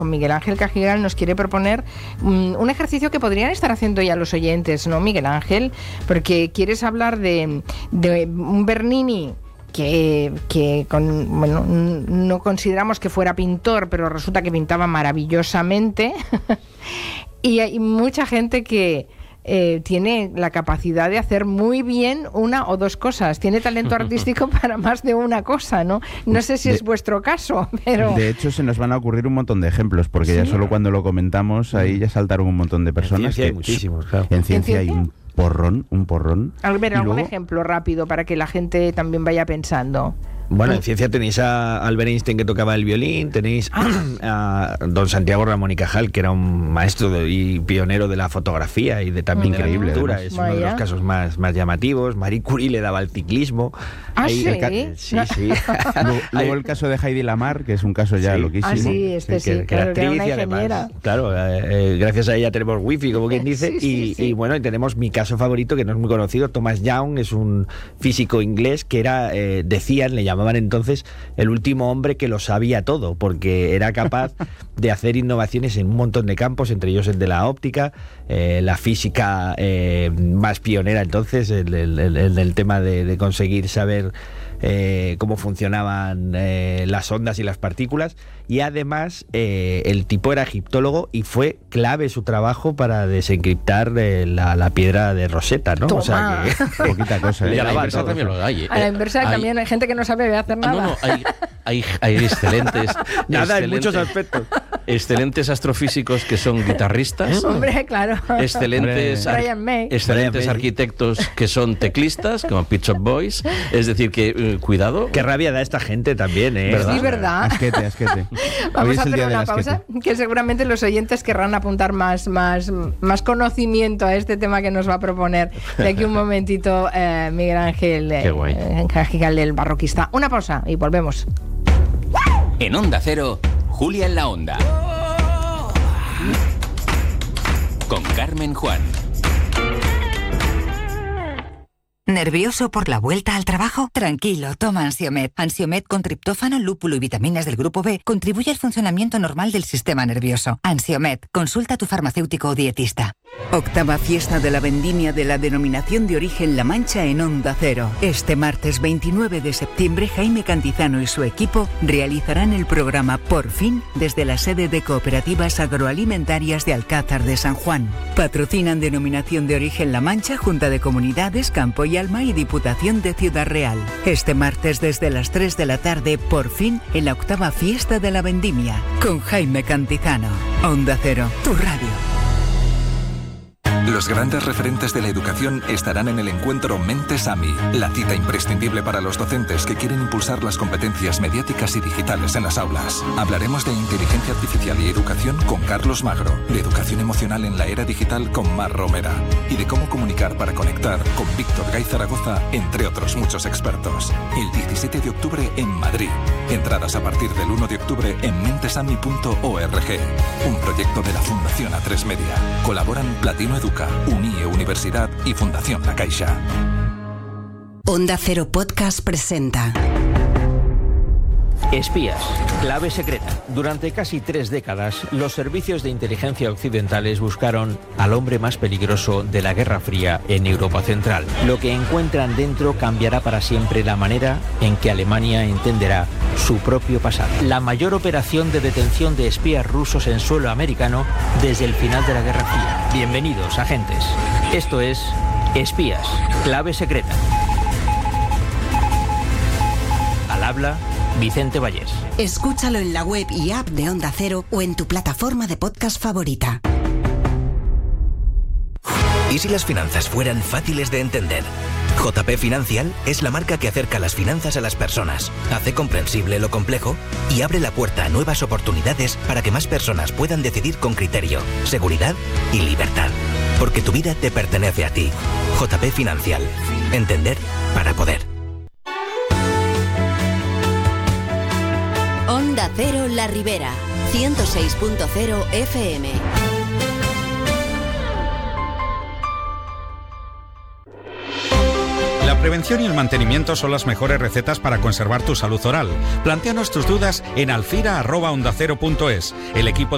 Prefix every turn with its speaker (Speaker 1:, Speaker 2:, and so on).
Speaker 1: Miguel Ángel Cajigal nos quiere proponer un ejercicio que podrían estar haciendo ya los oyentes, ¿no, Miguel Ángel? Porque quieres hablar de un Bernini que no consideramos que fuera pintor, pero resulta que pintaba maravillosamente. Y hay mucha gente que tiene la capacidad de hacer muy bien una o dos cosas. Tiene talento artístico para más de una cosa, ¿no? No sé si es vuestro caso, pero...
Speaker 2: De hecho, se nos van a ocurrir un montón de ejemplos, porque ya solo cuando lo comentamos, ahí ya saltaron un montón de personas.
Speaker 3: En ciencia hay muchísimos, claro.
Speaker 2: En ciencia hay un porrón.
Speaker 1: A ver, algún ejemplo rápido para que la gente también vaya pensando.
Speaker 3: Bueno, en ciencia tenéis a Albert Einstein, que tocaba el violín, tenéis a don Santiago Ramón y Cajal, que era un maestro y pionero de la fotografía y también
Speaker 2: increíble,
Speaker 3: de la pintura.
Speaker 2: además.
Speaker 3: Es uno de los casos más llamativos. Marie Curie le daba al ciclismo.
Speaker 1: ¿Sí?
Speaker 3: Sí.
Speaker 2: Luego el caso de Heidi Lamar, que es un caso ya loquísimo.
Speaker 1: Que era
Speaker 3: actriz
Speaker 1: una
Speaker 3: y
Speaker 1: ingeniera.
Speaker 3: además, claro, gracias a ella tenemos wifi, como quien dice. Y bueno, y tenemos mi caso favorito, que no es muy conocido. Thomas Young es un físico inglés que era, le llamaban entonces el último hombre que lo sabía todo, porque era capaz de hacer innovaciones en un montón de campos, entre ellos el de la óptica, la física más pionera entonces, el tema de conseguir saber cómo funcionaban las ondas y las partículas. Y además el tipo era egiptólogo y fue clave su trabajo para desencriptar la piedra de Rosetta, ¿no?
Speaker 1: Toma.
Speaker 3: O sea que
Speaker 4: poquita cosa.
Speaker 3: Le
Speaker 4: A la
Speaker 3: daba
Speaker 4: inversa
Speaker 3: todo.
Speaker 4: también lo hay.
Speaker 1: A la inversa también hay gente que no sabe hacer nada.
Speaker 4: Hay excelentes.
Speaker 3: Nada, en muchos aspectos.
Speaker 4: Excelentes astrofísicos que son guitarristas.
Speaker 1: Hombre, claro.
Speaker 4: Excelentes
Speaker 1: Brian May.
Speaker 4: excelentes arquitectos que son teclistas, como Pet Shop Boys. Es decir, que cuidado.
Speaker 3: Qué rabia da esta gente también, ¿eh?
Speaker 1: Sí, ¿verdad?
Speaker 2: Asquete.
Speaker 1: Vamos
Speaker 2: Hoy es
Speaker 1: a
Speaker 2: el
Speaker 1: hacer
Speaker 2: día del
Speaker 1: una
Speaker 2: asquete.
Speaker 1: pausa, que seguramente los oyentes querrán apuntar más conocimiento a este tema que nos va a proponer de aquí un momentito Miguel Ángel Cajigal, el barroquista. Una pausa y volvemos.
Speaker 5: En Onda Cero, Julia en la Onda. Con Carmen Juan.
Speaker 6: ¿Nervioso por la vuelta al trabajo? Tranquilo, toma Ansiomed. Ansiomed con triptófano, lúpulo y vitaminas del grupo B contribuye al funcionamiento normal del sistema nervioso. Ansiomed, consulta a tu farmacéutico o dietista.
Speaker 7: Octava fiesta de la vendimia de la denominación de origen La Mancha en Onda Cero. Este martes 29 de septiembre, Jaime Cantizano y su equipo realizarán el programa Por Fin desde la sede de Cooperativas Agroalimentarias de Alcázar de San Juan. Patrocinan denominación de origen La Mancha, Junta de Comunidades, Campo y Alma y Diputación de Ciudad Real. Este martes desde las 3 de la tarde, Por Fin, en la octava fiesta de la vendimia, con Jaime Cantizano. Onda Cero, tu radio.
Speaker 8: Los grandes referentes de la educación estarán en el encuentro Mentes AMI, la cita imprescindible para los docentes que quieren impulsar las competencias mediáticas y digitales en las aulas. Hablaremos de inteligencia artificial y educación con Carlos Magro, de educación emocional en la era digital con Mar Romera y de cómo comunicar para conectar con Víctor Gay Zaragoza, entre otros muchos expertos. El 17 de octubre en Madrid. Entradas a partir del 1 de octubre en mentesami.org. Un proyecto de la Fundación A3 Media. Colaboran Platino Educa, UNIE Universidad y Fundación La Caixa.
Speaker 9: Onda Cero Podcast presenta
Speaker 3: Espías, clave secreta. Durante casi 3 décadas, los servicios de inteligencia occidentales buscaron al hombre más peligroso de la Guerra Fría en Europa Central. Lo que encuentran dentro cambiará para siempre la manera en que Alemania entenderá su propio pasado. La mayor operación de detención de espías rusos en suelo americano desde el final de la Guerra Fría. Bienvenidos, agentes. Esto es Espías, clave secreta. Al habla Vicente Vallés.
Speaker 9: Escúchalo en la web y app de Onda Cero o en tu plataforma de podcast favorita.
Speaker 10: ¿Y si las finanzas fueran fáciles de entender? JP Financial es la marca que acerca las finanzas a las personas, hace comprensible lo complejo y abre la puerta a nuevas oportunidades para que más personas puedan decidir con criterio, seguridad y libertad. Porque tu vida te pertenece a ti. JP Financial. Entender para poder.
Speaker 11: Onda Cero La Ribera, 106.0 FM.
Speaker 12: La prevención y el mantenimiento son las mejores recetas para conservar tu salud oral. Plantéanos tus dudas en alfira@ondacero.es. El equipo